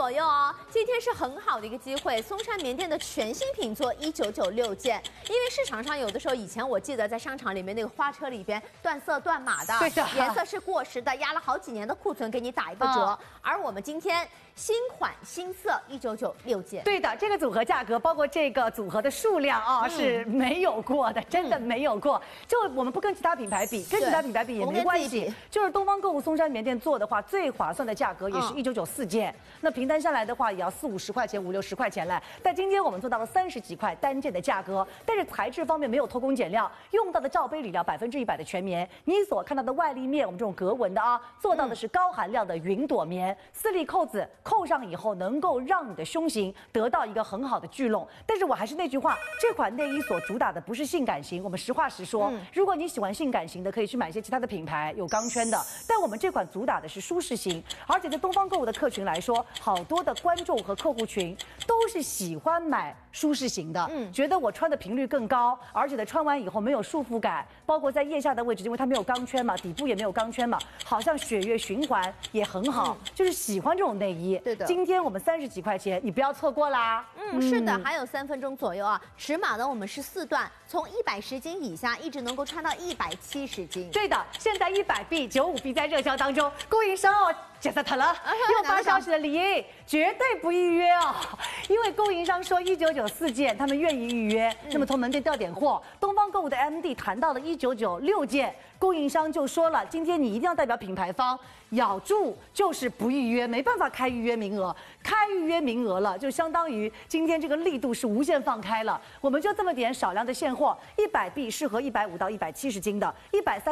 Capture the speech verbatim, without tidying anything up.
左右哦。今天是很好的一个机会，松山棉店的全新品做一九九六件，因为市场上有的时候以前我记得在商场里面那个花车里边断色断码的， 对的， 颜色是过时的，压了好几年的库存给你打一个折，嗯、而我们今天新款新色一九九六件， 对的，这个组合价格包括这个组合的数量啊、嗯、是没有过的，真的没有过。就我们不跟其他品牌比，跟其他品牌比也没关系，就是东方购物松山棉店做的话，最划算的价格也是一九九四件，嗯、那平单下来的话也要四五十块钱、五六十块钱来。但今天我们做到了三十几块单件的价格，但是材质方面没有偷工减料，用到的罩杯里料百分之一百的全棉，你所看到的外立面我们这种格纹的啊，做到的是高含量的云朵棉，四粒扣子扣上以后能够让你的胸型得到一个很好的聚拢。但是我还是那句话，这款内衣所主打的不是性感型，我们实话实说，嗯、如果你喜欢性感型的，可以去买一些其他的品牌有钢圈的，但我们这款主打的是舒适型，而且在东方购物的客群来说，好多的观众和客户群都是喜欢买舒适型的，嗯，觉得我穿的频率更高，而且呢穿完以后没有束缚感，包括在腋下的位置，因为它没有钢圈嘛，底部也没有钢圈嘛，好像血液循环也很好，嗯、就是喜欢这种内衣。对的，今天我们三十几块钱，你不要错过啦。 嗯，是的，还有三分钟左右啊。尺码呢，我们是四段，从一百十斤以下一直能够穿到一百七十斤。 对的，现在一百 B 九五 B 在热销当中，供应商哦。解散它了，又发消息的李英绝对不预约哦，因为供应商说一九九四件，他们愿意预约，嗯、那么从门店调点货，东方购物的 M D 谈到了一九九六件，供应商就说了，今天你一定要代表品牌方，咬住就是不预约，没办法开预约名额，开预约名额了，就相当于今天这个力度是无限放开了，我们就这么点少量的现货，一百 B 适合一百五到一百七十斤的，一百三。